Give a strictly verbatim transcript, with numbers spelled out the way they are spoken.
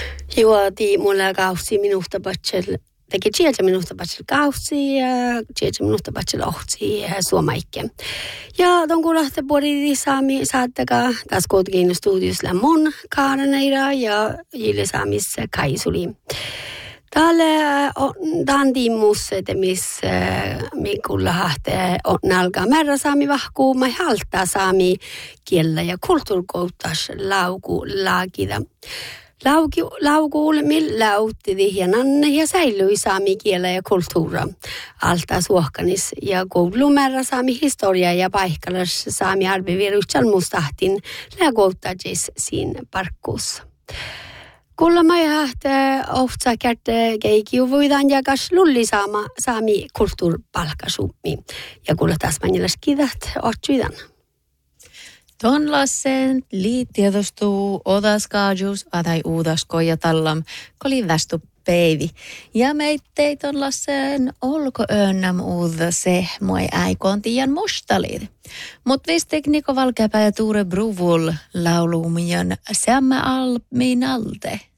Juoti mulla kausi minusta patsel. Teki tiedä minusta patsel kausi ja tiedä minusta patsel ohti suomaikke. Ja ton kun lähtee puoliti saami saattakaa taas kuitenkin studiosilla mun kaaraneira ja jille saamissa kaisuli. Täällä on tantimus, että missä mikulla lähtee nalkaa määrä saami vahkuu, mä haltaa saami kielä ja kulttuurikouttas lauku laakida. Lauki, laukuul millä lautti vihjananne ja säilyi saami kielä ja kulttuura. Alta suohkanis ja koulumäärä saami historia ja paikkalas saami arvivirutsan mustahtin lägoutajis siinä parkkuussa. Kulla mä jähtää ohtsa kärte keikiu voidaan jakas lulli saama saami kulttuurpalkkasummi. Ja kulla taas manjilas kidat otsuidan. Ton lassen liittiedostuu odaskaajus adai uudaskoja tallam koli västu päivi. Ja meittei ton lassen olko önnäm uudda se moi äikoon tiiän mustalid. Mut vis tekniko valkeapää ja tuure bruvul laulumion sämmä al min alte.